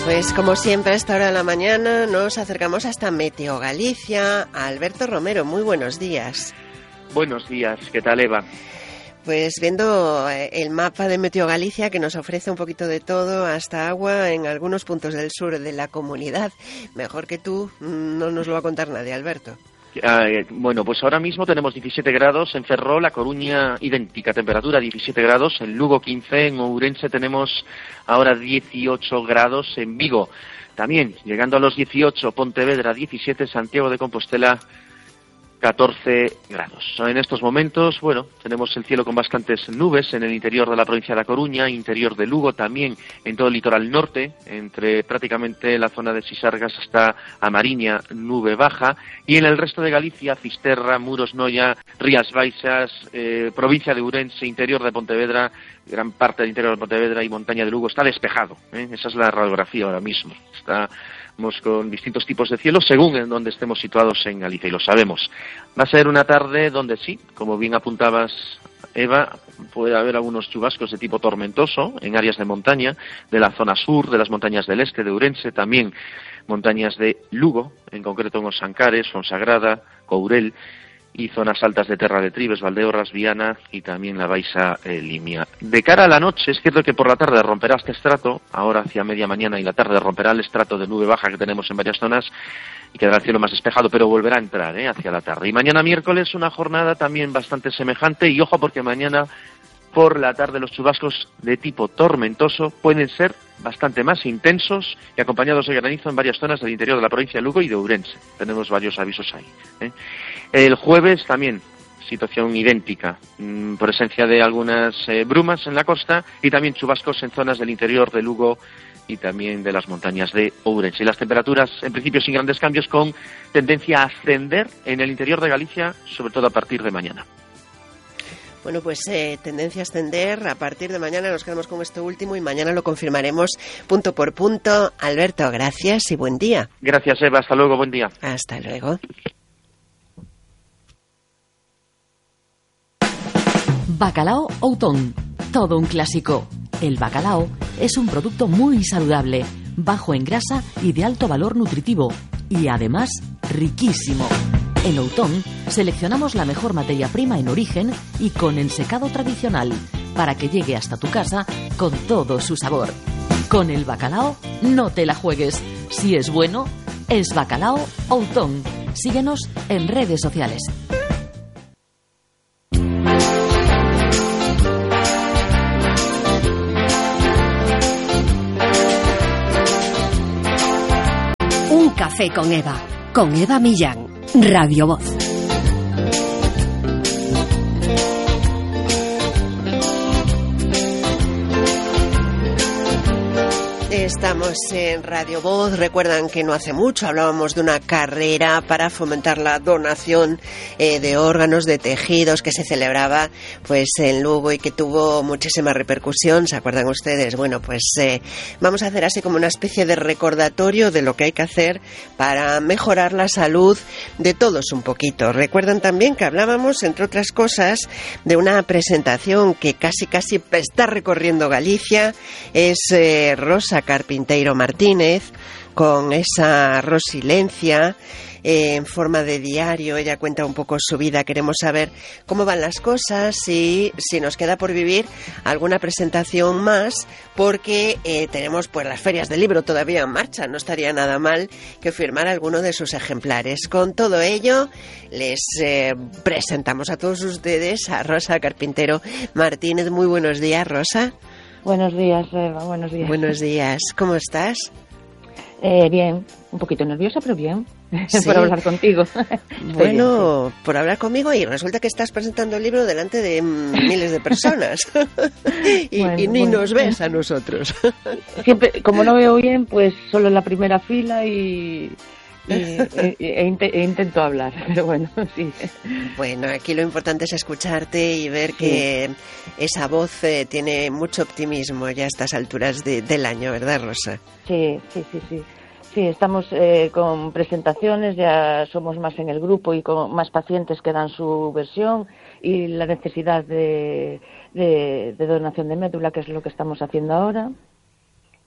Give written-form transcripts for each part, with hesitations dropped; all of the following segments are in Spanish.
Pues como siempre a esta hora de la mañana nos acercamos hasta Meteo Galicia. Alberto Romero, muy buenos días. Buenos días, ¿qué tal, Eva? Pues viendo el mapa de Meteo Galicia, que nos ofrece un poquito de todo, hasta agua en algunos puntos del sur de la comunidad. Mejor que tú no nos lo va a contar nadie, Alberto. Bueno, pues ahora mismo tenemos 17 grados en Ferrol, La Coruña idéntica temperatura, 17 grados, en Lugo 15, en Ourense tenemos ahora 18 grados, en Vigo también llegando a los 18, Pontevedra 17, Santiago de Compostela 14 grados. En estos momentos, bueno, tenemos el cielo con bastantes nubes en el interior de la provincia de La Coruña, interior de Lugo, también en todo el litoral norte, entre prácticamente la zona de Sisargas hasta a Mariña, nube baja, y en el resto de Galicia, Fisterra, Muros, Noia, Rías Baixas, provincia de Ourense, interior de Pontevedra, gran parte del interior de Pontevedra y montaña de Lugo está despejado. Esa es la radiografía ahora mismo. Estamos con distintos tipos de cielo según en donde estemos situados en Galicia, y lo sabemos. Va a ser una tarde donde sí, como bien apuntabas, Eva, puede haber algunos chubascos de tipo tormentoso en áreas de montaña, de la zona sur, de las montañas del este, de Ourense, también montañas de Lugo, en concreto en Os Ancares, Fonsagrada, Courel, y zonas altas de Terra de Tribes, Valdeorras, Viana y también la Baixa Limia. De cara a la noche, es cierto que por la tarde romperá este estrato, ahora hacia media mañana y la tarde romperá el estrato de nube baja que tenemos en varias zonas y quedará el cielo más despejado, pero volverá a entrar hacia la tarde. Y mañana miércoles una jornada también bastante semejante, y ojo porque mañana por la tarde los chubascos de tipo tormentoso pueden ser bastante más intensos y acompañados de granizo en varias zonas del interior de la provincia de Lugo y de Ourense. Tenemos varios avisos ahí. El jueves también situación idéntica, presencia de algunas brumas en la costa y también chubascos en zonas del interior de Lugo y también de las montañas de Ourense. Y las temperaturas, en principio, sin grandes cambios, con tendencia a ascender en el interior de Galicia, sobre todo a partir de mañana. Bueno, pues tendencia a ascender. A partir de mañana nos quedamos con esto último y mañana lo confirmaremos punto por punto. Alberto, gracias y buen día. Gracias, Eva. Hasta luego. Buen día. Hasta luego. Bacalao Outón, todo un clásico. El bacalao es un producto muy saludable, bajo en grasa y de alto valor nutritivo, y además riquísimo. En Outón seleccionamos la mejor materia prima en origen y con ensecado tradicional, para que llegue hasta tu casa con todo su sabor. Con el bacalao no te la juegues. Si es bueno, es Bacalao Outón. Síguenos en redes sociales. Un café con Eva Millán, Radio Voz. Estamos en Radio Voz. Recuerdan que no hace mucho hablábamos de una carrera para fomentar la donación de órganos, de tejidos, que se celebraba pues en Lugo y que tuvo muchísima repercusión. ¿Se acuerdan ustedes? Bueno, pues vamos a hacer así como una especie de recordatorio de lo que hay que hacer para mejorar la salud de todos un poquito. Recuerdan también que hablábamos, entre otras cosas, de una presentación que casi está recorriendo Galicia. Es Rosa Carpinteiro Martínez, con esa rosilencia en forma de diario. Ella cuenta un poco su vida. Queremos saber cómo van las cosas y si nos queda por vivir alguna presentación más, porque tenemos pues las ferias del libro todavía en marcha. No estaría nada mal que firmara alguno de sus ejemplares. Con todo ello, les presentamos a todos ustedes a Rosa Carpinteiro Martínez. Muy buenos días, Rosa. Buenos días, Eva, buenos días. Buenos días, ¿cómo estás? Bien, un poquito nerviosa, pero bien, ¿Sí? por hablar contigo. Bueno, bien, sí. Por hablar conmigo, y resulta que estás presentando el libro delante de miles de personas y ni nos ves a nosotros. Siempre, como no veo bien, pues solo en la primera fila y intento hablar, pero bueno, sí. Bueno, aquí lo importante es escucharte y ver que esa voz tiene mucho optimismo ya a estas alturas del año, ¿verdad, Rosa? Sí, estamos con presentaciones, ya somos más en el grupo y con más pacientes que dan su versión, y la necesidad de donación de médula, que es lo que estamos haciendo ahora.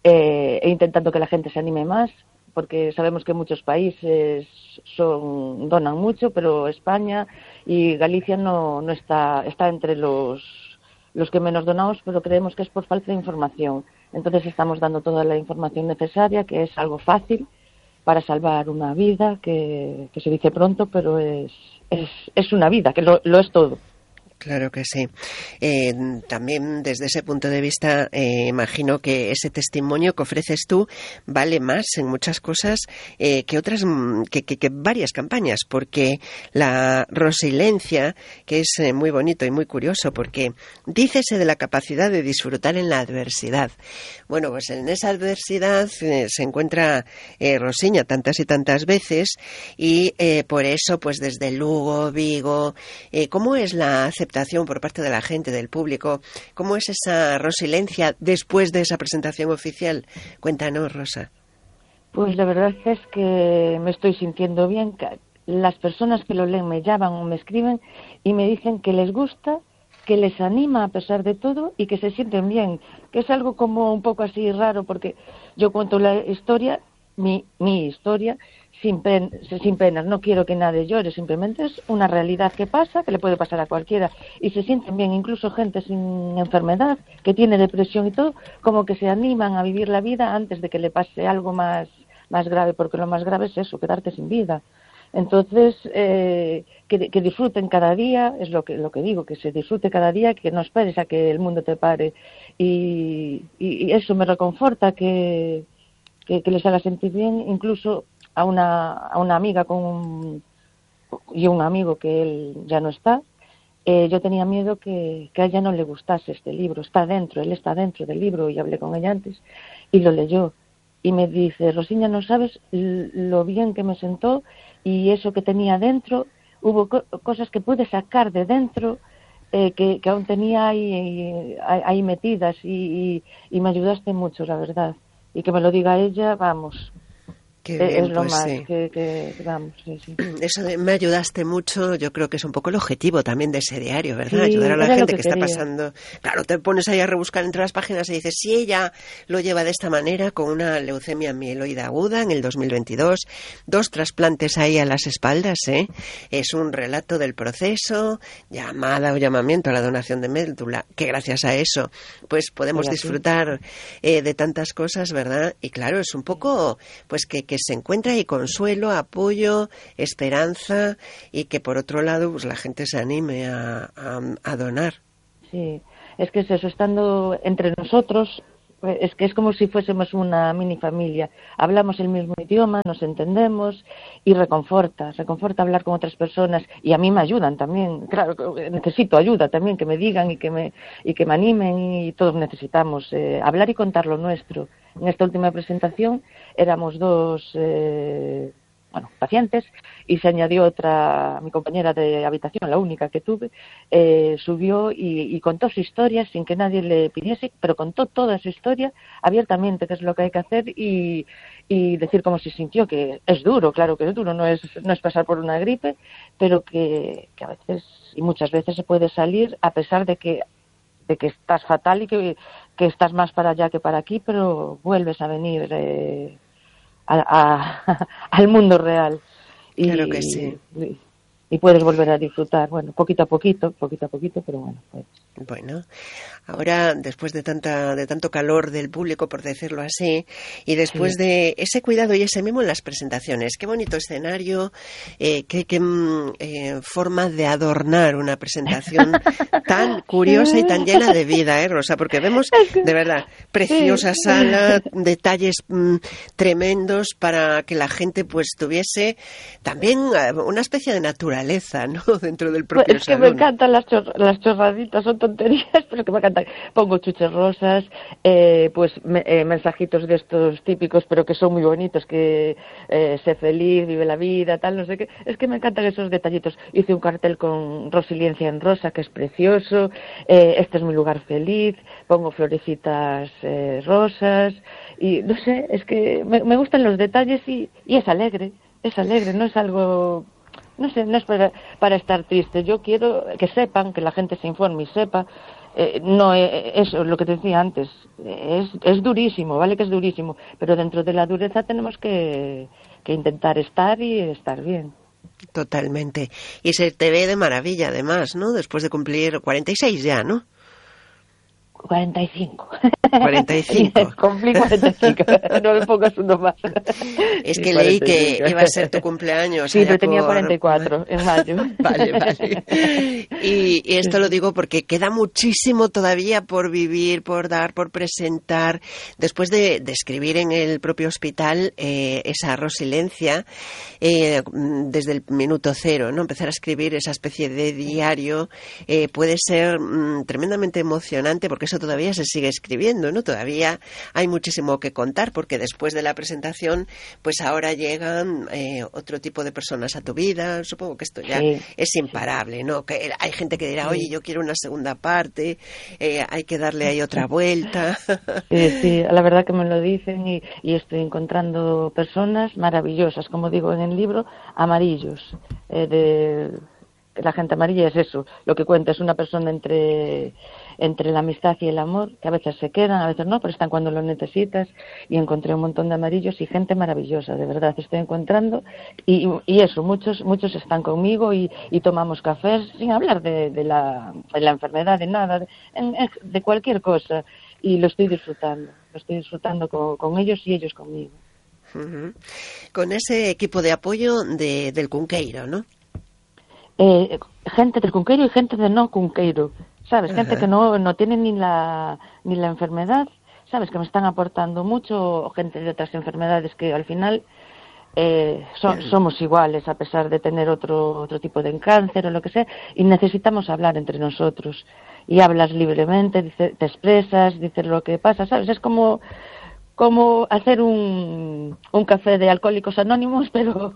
e intentando que la gente se anime más, porque sabemos que muchos países donan mucho, pero España y Galicia no está entre los que menos donamos, pero creemos que es por falta de información. Entonces estamos dando toda la información necesaria, que es algo fácil para salvar una vida, que se dice pronto, pero es una vida, que lo es todo. Claro que sí. También desde ese punto de vista, imagino que ese testimonio que ofreces tú vale más en muchas cosas que otras, que varias campañas, porque la resiliencia, que es muy bonito y muy curioso, porque dícese de la capacidad de disfrutar en la adversidad. Bueno, pues en esa adversidad se encuentra Rosiña tantas y tantas veces, y por eso, pues desde Lugo, Vigo, ¿cómo es la aceptación por parte de la gente, del público? ¿Cómo es esa resiliencia después de esa presentación oficial? Cuéntanos, Rosa. Pues la verdad es que me estoy sintiendo bien. Las personas que lo leen me llaman o me escriben y me dicen que les gusta, que les anima a pesar de todo y que se sienten bien, que es algo como un poco así raro, porque yo cuento la historia, mi historia, sin penas, no quiero que nadie llore, simplemente es una realidad que pasa, que le puede pasar a cualquiera, y se sienten bien, incluso gente sin enfermedad, que tiene depresión y todo, como que se animan a vivir la vida antes de que le pase algo más grave, porque lo más grave es eso, quedarte sin vida. Entonces, que disfruten cada día, es lo que digo, que se disfrute cada día, que no esperes a que el mundo te pare, y eso me reconforta, que les haga sentir bien, incluso a una amiga y un amigo que él ya no está. Yo tenía miedo que a ella no le gustase este libro. Él está dentro del libro, y hablé con ella antes y lo leyó y me dice: Rosiña, no sabes lo bien que me sentó, y eso que tenía dentro, hubo cosas que pude sacar de dentro que aún tenía ahí metidas, y me ayudaste mucho, la verdad. Y que me lo diga ella, vamos, Qué bien, es lo pues más sí. que vamos, sí. Eso de me ayudaste mucho, yo creo que es un poco el objetivo también de ese diario, ¿verdad? Sí, ayudar a la era lo gente que que está quería. pasando. Claro, te pones ahí a rebuscar entre las páginas y dices, si ella lo lleva de esta manera, con una leucemia mieloide aguda en el 2022, 2 trasplantes ahí a las espaldas, es un relato del proceso, llamada o llamamiento a la donación de médula, que gracias a eso pues podemos disfrutar de tantas cosas, ¿verdad? Y claro, es un poco pues que se encuentra ahí consuelo, apoyo, esperanza, y que por otro lado pues la gente se anime a donar. Sí, es que es eso, estando entre nosotros, es que es como si fuésemos una mini familia. Hablamos el mismo idioma, nos entendemos, y reconforta hablar con otras personas, y a mí me ayudan también. Claro, necesito ayuda también, que me digan y que me animen, y todos necesitamos hablar y contar lo nuestro. En esta última presentación éramos 2 pacientes, y se añadió otra, mi compañera de habitación, la única que tuve, subió y contó su historia sin que nadie le pidiese, pero contó toda su historia abiertamente, que es lo que hay que hacer, y decir cómo se sintió, que es duro, claro que es duro, no es pasar por una gripe, pero que a veces y muchas veces se puede salir a pesar de que estás fatal y que estás más para allá que para aquí, pero vuelves a venir al mundo real, y, claro que sí. y puedes volver a disfrutar, bueno, poquito a poquito, pero bueno, pues. Bueno, ahora después de tanto calor del público, por decirlo así, y después de ese cuidado y ese mimo en las presentaciones, qué bonito escenario, qué forma de adornar una presentación tan curiosa y tan llena de vida, Rosa, porque vemos de verdad preciosa sala, detalles tremendos para que la gente pues tuviese también una especie de naturaleza, ¿no? Dentro del propio Es que salón. me encantan las chorraditas, son tonterías, pero que me encantan. Pongo chuches rosas, mensajitos de estos típicos, pero que son muy bonitos, que sé feliz, vive la vida, tal, no sé qué. Es que me encantan esos detallitos. Hice un cartel con Resiliencia en rosa, que es precioso. Este es mi lugar feliz. Pongo florecitas rosas. Y no sé, es que me gustan los detalles, y es alegre, no es algo... No sé, no es para estar triste. Yo quiero que sepan, que la gente se informe y sepa no, eso es lo que te decía antes, es durísimo, vale que es durísimo, pero dentro de la dureza tenemos que intentar estar y estar bien. Totalmente. Y se te ve de maravilla, además, ¿no? Después de cumplir 46 ya, ¿no? 45. 45. Cumplí 45. No me pongas uno más. Es que leí que iba a ser tu cumpleaños. Sí, pero tenía 44 en mayo. Vale. Y esto lo digo porque queda muchísimo todavía por vivir, por dar, por presentar. Después de escribir en el propio hospital esa resiliencia, desde el minuto cero, ¿no? Empezar a escribir esa especie de diario puede ser tremendamente emocionante, porque eso todavía se sigue escribiendo, ¿no? Todavía hay muchísimo que contar, porque después de la presentación, pues ahora llegan otro tipo de personas a tu vida. Supongo que esto ya es imparable, ¿no? Que hay gente que dirá, oye, yo quiero una segunda parte, hay que darle ahí otra vuelta. Sí, la verdad que me lo dicen y estoy encontrando personas maravillosas, como digo en el libro, amarillos. La gente amarilla es eso, lo que cuenta es una persona entre la amistad y el amor, que a veces se quedan, a veces no, pero están cuando lo necesitas, y encontré un montón de amarillos y gente maravillosa, de verdad, estoy encontrando, y eso, muchos están conmigo y tomamos cafés sin hablar de la enfermedad, de nada, de cualquier cosa, y lo estoy disfrutando con ellos y ellos conmigo. Uh-huh. Con ese equipo de apoyo del Cunqueiro, ¿no? Gente del Cunqueiro y gente de no Cunqueiro, ¿sabes? Ajá. Gente que no tiene ni la enfermedad, ¿sabes? Que me están aportando mucho, gente de otras enfermedades que al final somos iguales a pesar de tener otro tipo de cáncer o lo que sea, y necesitamos hablar entre nosotros, y hablas libremente, te expresas, dices lo que pasa, ¿sabes? Es como hacer un café de alcohólicos anónimos, pero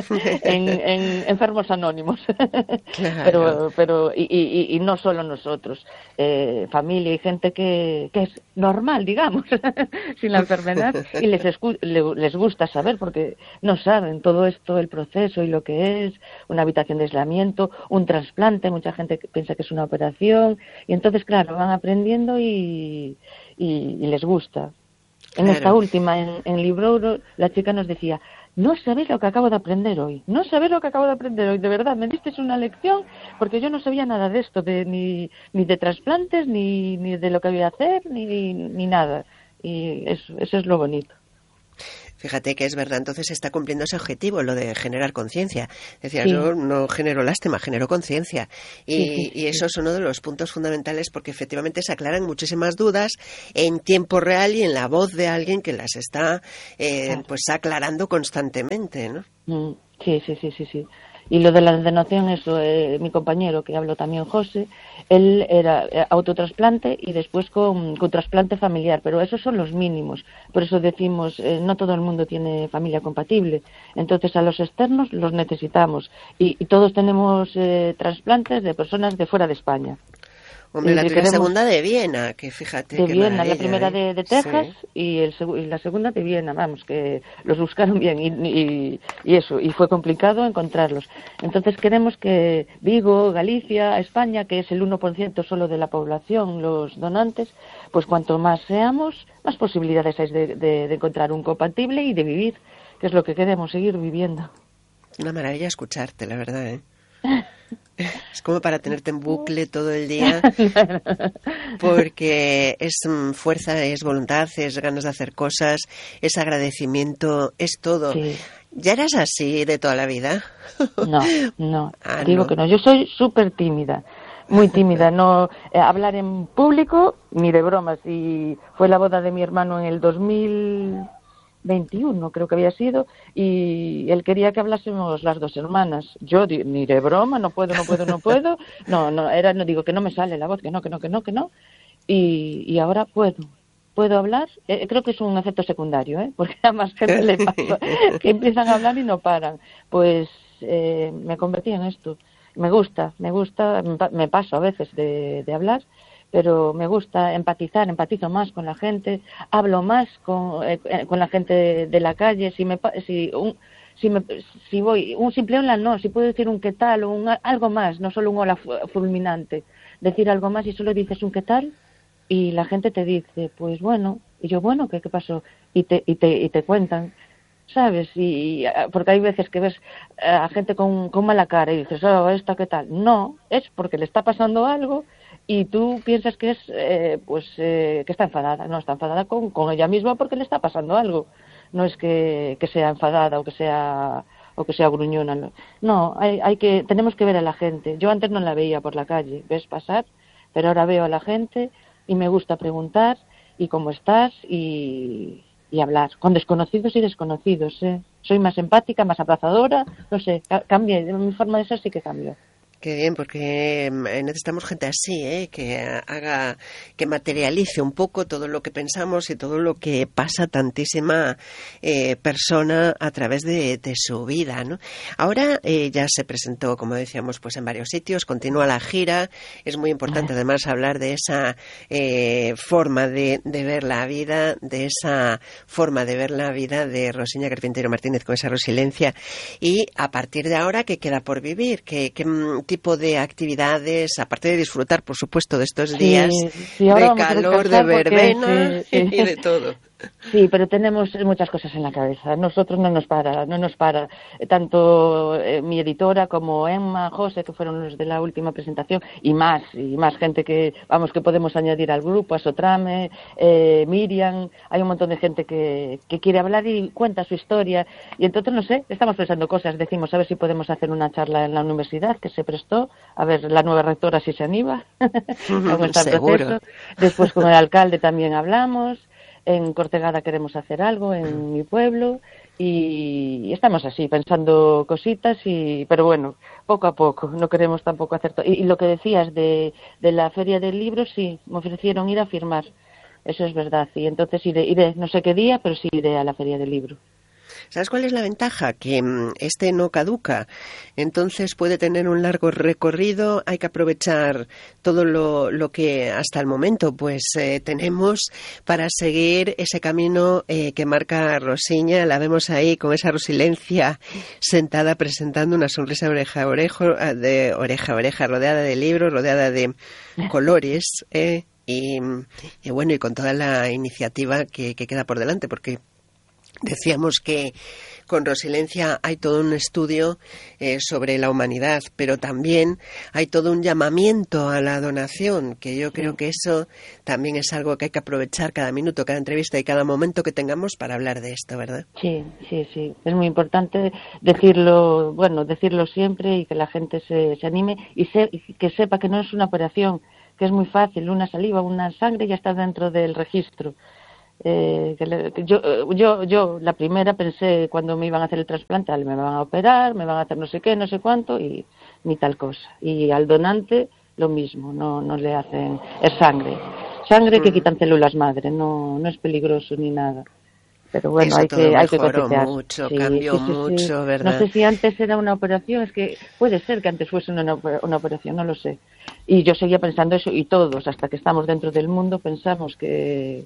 en enfermos anónimos. Claro. pero y no solo nosotros, familia y gente que es normal, digamos, sin la enfermedad, y les gusta saber, porque no saben todo esto, el proceso y lo que es una habitación de aislamiento, un trasplante, mucha gente piensa que es una operación, y entonces, claro, van aprendiendo y les gusta. En esta última, en Librouro, la chica nos decía, no sabéis lo que acabo de aprender hoy, de verdad, me disteis una lección, porque yo no sabía nada de esto, ni de trasplantes, ni de lo que había que hacer, ni nada, y eso es lo bonito. Fíjate que es verdad, entonces está cumpliendo ese objetivo, lo de generar conciencia. Decías, sí. No genero lástima, genero conciencia. Y eso es uno de los puntos fundamentales, porque efectivamente se aclaran muchísimas dudas en tiempo real y en la voz de alguien que las está pues aclarando constantemente, ¿no? Sí. Y lo de la donación, eso, mi compañero, que habló también, José, él era autotrasplante y después con trasplante familiar, pero esos son los mínimos. Por eso decimos, no todo el mundo tiene familia compatible. Entonces a los externos los necesitamos. Y todos tenemos trasplantes de personas de fuera de España. Hombre, la tuya segunda de Viena, que fíjate. De Viena, maravilla, la primera de Texas, sí. y la segunda de Viena, vamos, que los buscaron bien y eso, y fue complicado encontrarlos. Entonces queremos que Vigo, Galicia, España, que es el 1% solo de la población, los donantes, pues cuanto más seamos, más posibilidades hay de encontrar un compatible y de vivir, que es lo que queremos, seguir viviendo. Una maravilla escucharte, la verdad, ¿eh? Es como para tenerte en bucle todo el día, porque es fuerza, es voluntad, es ganas de hacer cosas, es agradecimiento, es todo. Sí. ¿Ya eras así de toda la vida? No. Digo que no. Yo soy súper tímida, muy tímida. No hablar en público ni de bromas. Y fue la boda de mi hermano en el 2021, creo que había sido, y él quería que hablásemos las dos hermanas. Yo ni de broma, no puedo. No digo que no me sale la voz, que no. Y ahora puedo hablar. Creo que es un efecto secundario, porque a más gente le pasa que empiezan a hablar y no paran. Pues me convertí en esto. Me gusta, me paso a veces de hablar, pero me gusta empatizo más con la gente, hablo más con la gente de la calle. Si voy un simple hola, no, si puedo decir un qué tal o algo más, no solo un hola fulminante, decir algo más y solo dices un ¿qué tal? Y la gente te dice, pues bueno, y yo, bueno, ¿qué pasó? Y te cuentan, ¿sabes? Porque hay veces que ves a gente con mala cara y dices, oh, ¿esta qué tal? No, es porque le está pasando algo y tú piensas que es, que está enfadada. No, está enfadada con ella misma porque le está pasando algo. No es que sea enfadada o que sea gruñona. No, tenemos que ver a la gente. Yo antes no la veía por la calle, ves pasar, pero ahora veo a la gente y me gusta preguntar y cómo estás y hablar con desconocidos y desconocidos. Soy más empática, más abrazadora, no sé, cambié, mi forma de ser sí que cambió. Qué bien, porque necesitamos gente así, que materialice un poco todo lo que pensamos y todo lo que pasa tantísima persona a través de su vida, ¿no? Ahora ya se presentó, como decíamos, pues en varios sitios, continúa la gira. Es muy importante además hablar de esa forma de ver la vida, de Rosiña Carpintero Martínez con esa resiliencia. Y a partir de ahora, ¿qué queda por vivir? ¿Qué tipo de actividades, aparte de disfrutar, por supuesto, de estos días de calor, de verbena y de todo? Sí, pero tenemos muchas cosas en la cabeza. Nosotros no nos para. Tanto mi editora como Emma, José, que fueron los de la última presentación, y más gente que podemos añadir al grupo, a Sotrame, Miriam. Hay un montón de gente que quiere hablar y cuenta su historia. Y entonces, no sé, estamos pensando cosas. Decimos, a ver si podemos hacer una charla en la universidad, que se prestó. A ver, la nueva rectora si se anima. Seguro. Después con el alcalde también hablamos. En Cortegada queremos hacer algo, en mi pueblo, y estamos así, pensando cositas, pero bueno, poco a poco, no queremos tampoco hacer todo. Y lo que decías de la Feria del Libro, sí, me ofrecieron ir a firmar, eso es verdad, y entonces iré, no sé qué día, pero sí iré a la Feria del Libro. ¿Sabes cuál es la ventaja? Que este no caduca, entonces puede tener un largo recorrido. Hay que aprovechar todo lo que hasta el momento pues tenemos para seguir ese camino que marca Rosiña. La vemos ahí con esa resiliencia sentada presentando una sonrisa de oreja a oreja, rodeada de libros, rodeada de colores y bueno, y con toda la iniciativa que queda por delante, porque decíamos que con Resiliencia hay todo un estudio sobre la humanidad, pero también hay todo un llamamiento a la donación, que yo creo que eso también es algo que hay que aprovechar cada minuto, cada entrevista y cada momento que tengamos para hablar de esto, ¿verdad? Sí. Es muy importante decirlo siempre y que la gente se anime y que sepa que no es una operación, que es muy fácil, una saliva, una sangre ya está dentro del registro. Yo la primera pensé cuando me iban a hacer el trasplante, me van a operar, me van a hacer no sé qué, no sé cuánto y ni tal cosa. Y al donante lo mismo, no le hacen, es sangre que quitan células madre, no es peligroso ni nada. Pero bueno, hay que cotejar. Cambió mucho, ¿verdad? No sé si antes era una operación, es que puede ser que antes fuese una operación, no lo sé. Y yo seguía pensando eso y todos, hasta que estamos dentro del mundo, pensamos que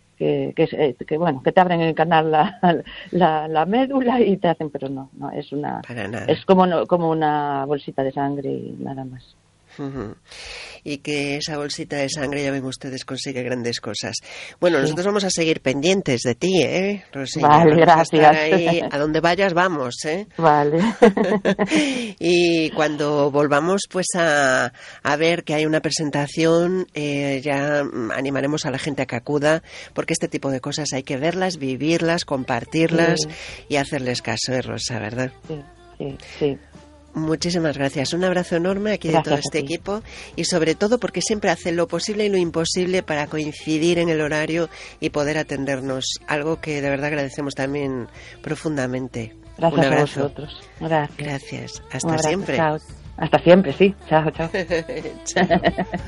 te abren el canal la médula y te hacen, pero no es una, es como una bolsita de sangre y nada más. Y que esa bolsita de sangre, ya ven ustedes, consigue grandes cosas. Bueno, nosotros vamos a seguir pendientes de ti, Rosiña? Vale, gracias. Ahí, a donde vayas vamos, Vale. Y cuando volvamos pues a ver que hay una presentación, ya animaremos a la gente a que acuda, porque este tipo de cosas hay que verlas, vivirlas, compartirlas y hacerles caso, Rosa, ¿verdad? Sí. Muchísimas gracias. Un abrazo enorme aquí de todo este equipo y sobre todo porque siempre hacen lo posible y lo imposible para coincidir en el horario y poder atendernos. Algo que de verdad agradecemos también profundamente. Gracias Un abrazo. a vosotros. Gracias. Hasta siempre. siempre. Chao. Hasta siempre, sí. Chao. Chao.